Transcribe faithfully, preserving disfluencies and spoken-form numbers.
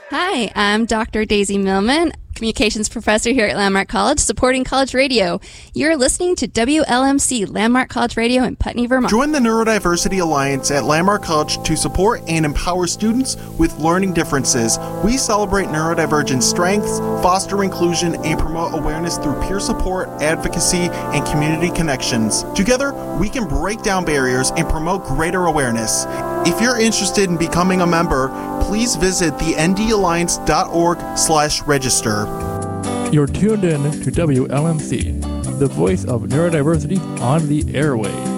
Hi, I'm Doctor Daisy Millman, Communications Professor here at Landmark College, supporting college radio. You're listening to W L M C, Landmark College Radio in Putney, Vermont. Join the Neurodiversity Alliance at Landmark College to support and empower students with learning differences. We celebrate neurodivergent strengths, foster inclusion, and promote awareness through peer support, advocacy, and community connections. Together, we can break down barriers and promote greater awareness. If you're interested in becoming a member, please visit the n d alliance dot org slash register. You're tuned in to W L M C, the voice of neurodiversity on the airwaves.